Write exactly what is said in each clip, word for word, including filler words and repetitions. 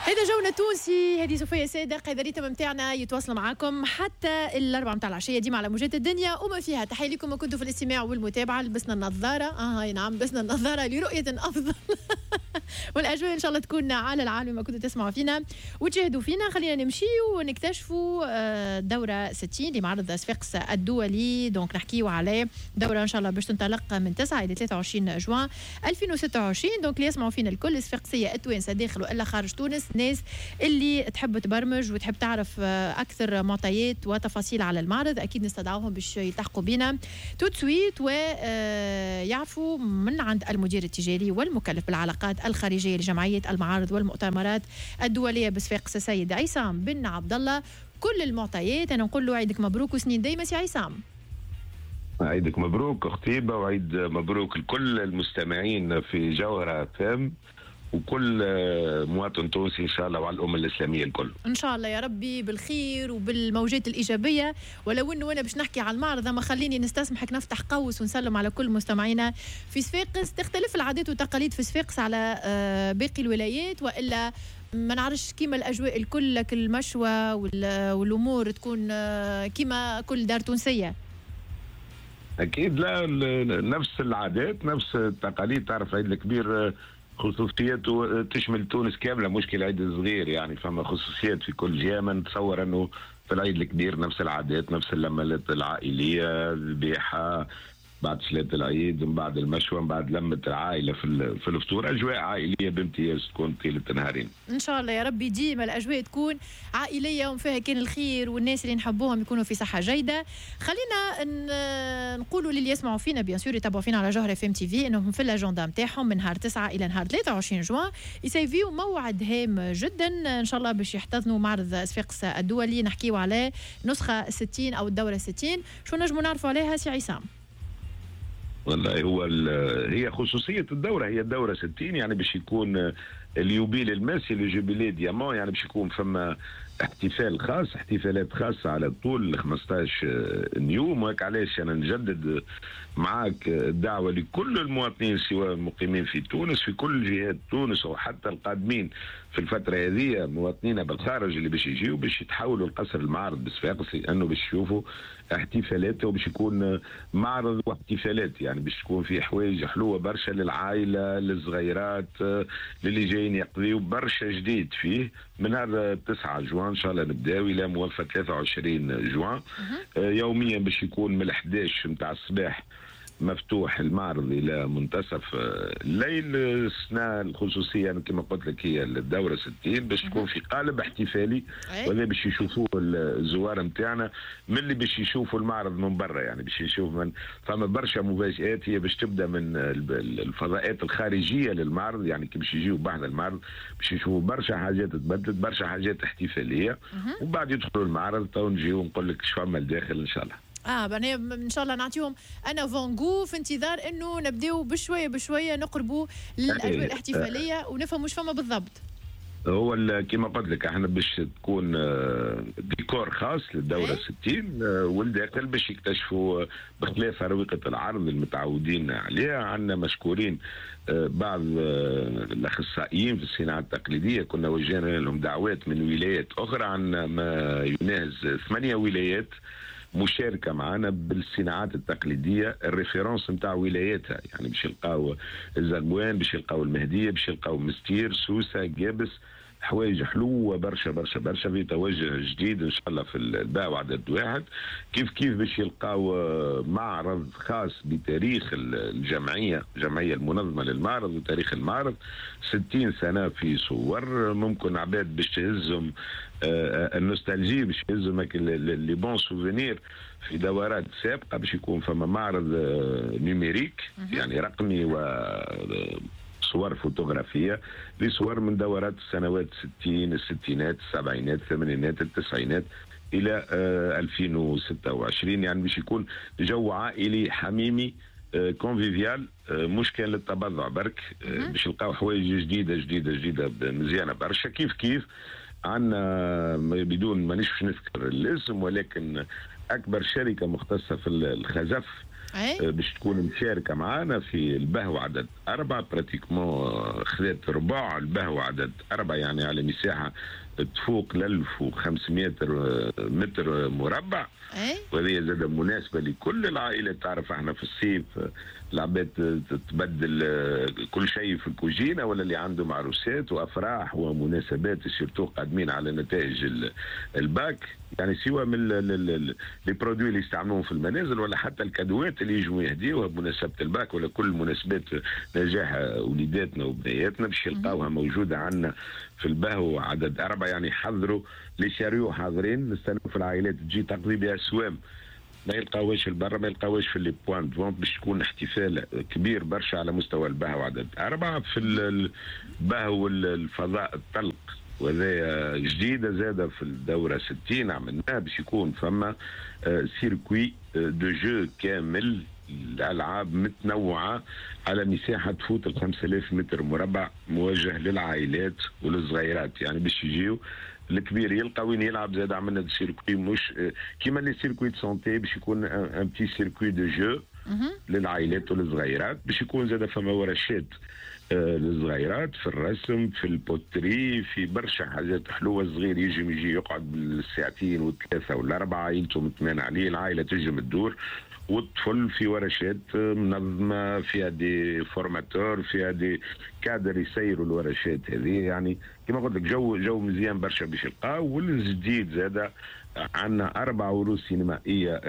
هذا جونا تونسي. هذه صفية سادة قيادة الريتم متاعنا يتواصلوا معاكم حتى الأربعة متاع العشية ديما على موجات الدنيا وما فيها. تحية لكم وكنتوا في الاستماع والمتابعة. لبسنا النظارة اه هاي نعم لبسنا النظارة لرؤية أفضل والأجواء إن شاء الله تكون على العالم ما كنتوا تسمعوا فينا وتشاهدوا فينا. خلينا نمشي ونكتشفوا دورة ستين لمعرض صفاقس الدولي. دونك نحكيوا عليه دورة إن شاء الله باش تنطلق من تسعة إلى ثلاثة وعشرين جوان ألفين وستة وعشرين. دونك اللي يسمعوا فينا الكل صفاقسية التوانسة داخل وإلا خارج تونس، ناس اللي تحب تبرمج وتحب تعرف أكثر معطيات وتفاصيل على المعرض، أكيد نستدعوهم باش يلتحقوا بنا توت سويت ويعرفوا من عند المدير التجاري والمكلف بالعلاقات الخارجية لجمعية المعارض والمؤتمرات الدولية بصفاقس السيد عصام بن عبد الله كل المعطيات. أنا نقول له عيدك مبروك وسنين دايما سي عصام. عيدك مبروك أختيبة وعيد مبروك لكل المستمعين في جوهرة فام وكل مواطن تونسي إن شاء الله وعلى الأمة الإسلامية الكل إن شاء الله يا ربي بالخير وبالموجات الإيجابية. ولو أنه أنا باش نحكي على المعرض ما خليني نستسمحك نفتح قوس ونسلم على كل مستمعينا في صفاقس. تختلف العادات والتقاليد في صفاقس على باقي الولايات وإلا ما نعرفش كيما الأجواء الكل لك المشوى والأمور تكون كيما كل دار تونسية؟ أكيد لا نفس العادات نفس التقاليد. تعرف عيد الكبير خصوصياته تشمل تونس كاملة، مشكلة عيد صغير يعني فما خصوصيات في كل جهة. ما نتصور أنه في العيد الكبير نفس العادات نفس اللمات العائلية الذبيحة بعد صلاة العيد من بعد المشوى من بعد لمة العائلة في في الفطور. أجواء عائلية بامتياز تكون طيلة النهارين إن شاء الله يا ربي. ديما الأجواء تكون عائلية وفيها كان الخير والناس اللي نحبوهم يكونوا في صحة جيدة. خلينا نقولوا للي يسمعوا فينا بيان سور يتابعوا فينا على جوهرة اف ام تي في انهم في الاجندا نتاعهم من نهار تسعة الى نهار ثلاثة وعشرين جوان يسيفيو موعد هام جدا ان شاء الله باش يحتضنوا معرض صفاقس الدولي. نحكيو على نسخة ستين او الدورة ستين. شو نجموا نعرفوا عليها سي عصام؟ والله هو هي خصوصية الدورة هي الدورة ستين يعني باش يكون اليوبيل الماسي لجوبيلي ديامون يعني باش يكون فما احتفال خاص احتفالات خاصة على طول خمسطاش يوم. وهيك علاش أنا نجدد معاك الدعوة لكل المواطنين سواء المقيمين في تونس في كل جهات تونس وحتى القادمين في الفترة هذه مواطنين بالخارج اللي باش يجيوا باش يتحولوا القصر المعرض بصفاقس لأنه باش يشوفوا احتفالات وباش يكون معرض واحتفالات يعني باش تكون في حوايج حلوة برشا للعائلة للصغيرات للي جايين يقضيوا برشا جديد فيه من هذا تسعة جوان إن شاء الله نبداو إلى موفى ثلاثة وعشرين جوان. يوميا باش يكون من الحداش متاع الصباح مفتوح المعرض إلى منتصف الليل. السنة الخصوصية يعني كما قلت لك هي الدورة ستين باش تكون في قالب احتفالي وهذا باش يشوفوه الزوار متاعنا من اللي باش يشوفوا المعرض من برا يعني باش يشوف من فما برشا مفاجآت هي باش تبدأ من الفضاءات الخارجية للمعرض يعني كي باش يجيوا بعد المعرض باش يشوفوا برشا حاجات تبدلت برشا حاجات احتفالية وبعد يدخلوا المعرض تو نجيو ونقول لك شو فما الداخل إن شاء الله. اه بني ان شاء الله نعطيهم انا فانغو في انتظار انه نبداو بشويه بشويه نقربوا للاجواء الاحتفاليه ونفهم واش فما بالضبط. هو كما قلت لك احنا باش تكون ديكور خاص للدوره ستين والداخل باش يكتشفوا بخلاف اروقه العرض المتعودين عليها. عندنا مشكورين بعض الاخصائيين في الصناعه التقليديه كنا وجهنا لهم دعوات من ولايات اخرى. عندنا ما يناهز ثمانيه ولايات مشاركة معنا بالصناعات التقليدية الريفيرونس نتاع ولاياتها يعني باش يلقاو الزغوان باش يلقاو المهدية باش يلقاو مستير سوسة جابس حوايج حلوة برشا برشا برشا في توجه جديد إن شاء الله في الباء وعدد واحد. كيف كيف باش يلقاو معرض خاص بتاريخ الجمعية الجمعية المنظمة للمعرض وتاريخ المعرض ستين سنة في صور ممكن عباد باش تهزهم النوستالجي باش يهزهم لي بون سوفينير في دورات سابقة باش يكون فما معرض نيميريك يعني رقمي و صور فوتوغرافية لصور من دورات السنوات ستين الستينات السبعينات الثمانينات التسعينات إلى ألفين وستة وعشرين يعني باش يكون جو عائلي حميمي كونفيفيال مش كان للتبضع برك باش يلقاو حوايج جديدة جديدة جديدة مزيانة برشا. كيف كيف عنا بدون ما نشوف نذكر الاسم ولكن أكبر شركة مختصة في الخزف باش تكون مشاركه معنا في البهو عدد اربعه براتيكمون، خذت ربع البهو عدد اربعه، يعني على مساحه تفوق ل ألف وخمسمائة متر مربع. وهذه زاد مناسبه لكل العائلات. تعرف احنا في الصيف العباد تبدل كل شيء في الكوجينه، ولا اللي عندهم عروسات وافراح ومناسبات سيرتو قادمين على نتائج الباك، يعني سواء من لي برودوي اللي يستعملوهم في المنازل ولا حتى الكادوات اللي يجوا يهديوها بمناسبه الباك ولا كل مناسبات نجاح وليداتنا وبنياتنا باش يلقاوها موجوده عندنا في البهو عدد اربعه. يعني حضروا لي شاريو حاضرين، نستنوا في العائلات تجي تقضي بها سوام، ما يلقاوهاش البرا، ما يلقاوهاش في لي بوان فونت، باش تكون احتفال كبير برشا على مستوى البهو عدد أربعة في البهو الفضاء الطلق. وهذا جديدة زادة في الدورة ستين عملناها باش يكون فما سيركوي دو جو كامل، الألعاب متنوعة على مساحة تفوت ال خمسة آلاف متر مربع، موجه للعائلات وللصغيرات، يعني باش يجيو الكبير يلقى وين يلعب. زاد عملنا دي سيركوي مش كيما لي سيركوي دو سونتي، باش يكون ان بتي سيركوي دو جو للعائلات والصغيرات، باش يكون زاد فما ورشات للصغيرات في الرسم، في البوتري، في برشا حاجات حلوه. الصغير يجي يجي يقعد بالساعتين والثلاثه والاربعه، عائلته متمانه عليه، العائله تجم تدور، والطفل في ورشات منظمه فيها دي فورماتور، فيها دي كادر يسيروا الورشات هذه. يعني كما قلت لك جو جو مزيان برشا باش يلقاو. والجديد زاد عندنا اربع عروض سينمائيه،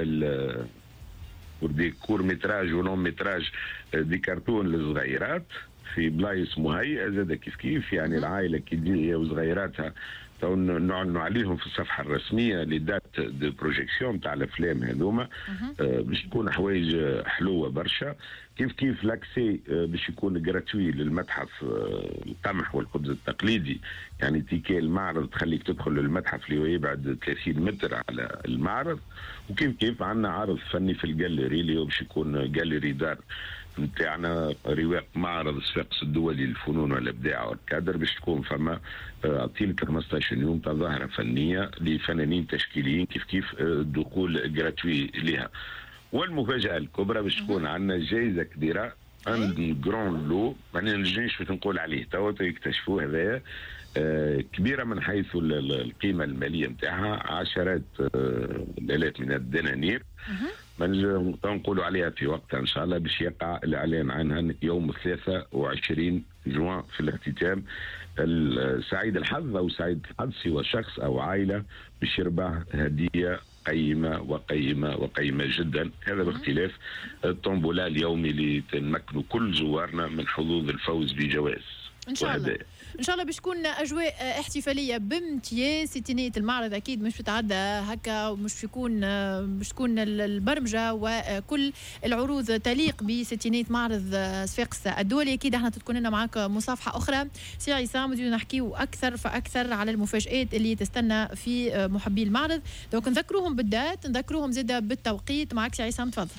دي كور متراج ولون متراج دي كرتون للصغيرات في بلايص مهيئه زاد كيف كيف. يعني العائله كي تجي هي وصغيراتها نعلنوا عليهم في الصفحه الرسميه لي دات دو بروجيكسيون تاع الافلام هذوما، باش تكون حوايج حلوه برشا. كيف كيف لاكسي باش يكون جراتوي للمتحف القمح والخبز التقليدي، يعني تيكي المعرض تخليك تدخل للمتحف اللي هو يبعد ثلاثين متر على المعرض. وكيف كيف عندنا عرض فني في الجاليري اللي هو باش يكون جاليري دار نتاعنا، رواق معرض الصفاقس الدولي للفنون والابداع والكادر، باش تكون فما طيله خمسطاش يوم تاع ظاهره فنيه لفنانين تشكيليين، كيف كيف الدخول جراتوي لها. والمفاجاه الكبرى باش تكون عندنا جائزه كبيره، ان جرون لو، ما نجمش نقول عليه توا يكتشفوه هذايا، كبيره من حيث القيمه الماليه نتاعها، عشرات الالاف من الدنانير. ما نقولوا عليها في وقتها ان شاء الله، باش يقع الاعلان عنها يوم ثلاثة وعشرين جوان في الاختتام. سعيد الحظ او سعيد الحظ سوى شخص او عائله باش يربح هديه قيمه وقيمه وقيمه جدا. هذا باختلاف الطنبوله اليومي اللي تمكنوا كل زوارنا من حظوظ الفوز بجوائز ان شاء الله. ان شاء الله باش تكون اجواء احتفاليه بامتياز. ستينيه المعرض اكيد مش بتعدى هكا، ومش يكون باش تكون البرمجه وكل العروض تليق بستينيه معرض صفاقس الدولي. اكيد احنا تكون لنا معاك مصافحه اخرى سي عصام، بدنا نحكيو اكثر فاكثر على المفاجات اللي تستنى في محبي المعرض. دونك نذكروهم بالذات، نذكروهم زاده بالتوقيت. معك سي عصام تفضل.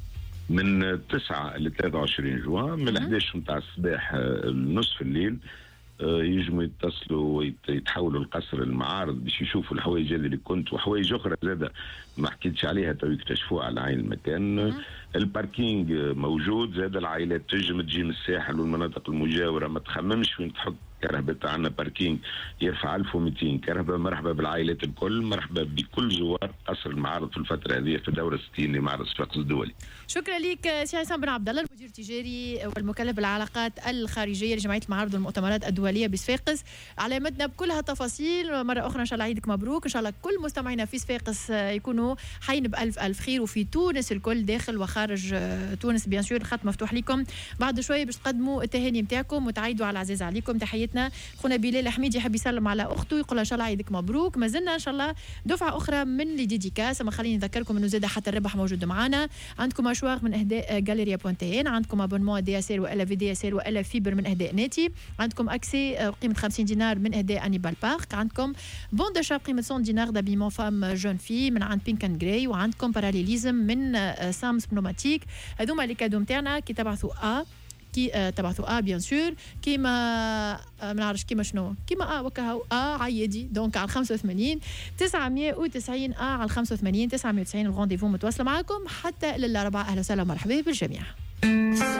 من تسعة ل ثلاثة وعشرين جوان، من أحد عشر نتاع الصباح لنصف الليل يجموا يتصلوا ويتحولوا لقصر المعارض باش يشوفوا الحوايج اللي كنت وحوايج اخرى زاده ما حكيتش عليها تو يكتشفوها على عين المكان. الباركينج موجود زاده، العائلات تجم تجي من الساحل والمناطق المجاوره، ما تخممش وين تحط كرهبة. عندنا باركينج يرفع ألف ومئتين كرهبة. مرحبا بالعائلات الكل، مرحبا بكل زوار قصر المعارض في الفترة هذه في الدورة ستين لمعرض صفاقس الدولي. شكرا لك سي عصام بن عبد الله، المدير التجاري والمكلف بالعلاقات الخارجية لجمعية المعارض والمؤتمرات الدولية بصفاقس، على مدنا بكل هالتفاصيل. مرة أخرى إن شاء الله عيدك مبروك، إن شاء الله كل مستمعينا في صفاقس يكونوا حين بألف ألف خير، وفي تونس الكل داخل وخارج تونس بيان سور الخط مفتوح لكم. بعد شوية باش تقدموا التهاني نتاعكم وتعيدوا على العزيز عليكم. تحياتنا خونا بلال حميد يحب يسلم على اخته، يقول ان شاء الله عيدك مبروك. ما زلنا ان شاء الله دفعه اخرى من لي ديديكاس. اما خليني نذكركم انه زاد حتى الربح موجود معنا. عندكم اشواق من اهداء جاليريا بونتين، عندكم ابونمون دي اس ال والا في دي اس ال والا فيبر من اهداء ناتي، عندكم اكسي قيمه خمسين دينار من اهداء انيبال بارك، عندكم بون دو شاب قيمه مية دينار دابيمون فام جون في من عند بينك اند جراي، وعندكم باراليليزم من سامس بنوماتيك. هذوما اللي كادو نتاعنا كي تبعثوا ا كي آه تبعثوا اه بيان سور كيما آه ما نعرفش كيما شنو كيما اه وكا اه عيدي دونك على خمسة وثمانين تسعمية وتسعين اه على خمسة وثمانين تسعمية وتسعين الغونديفو متواصله معكم حتى للاربعاء. اهلا وسهلا ومرحبا بالجميع.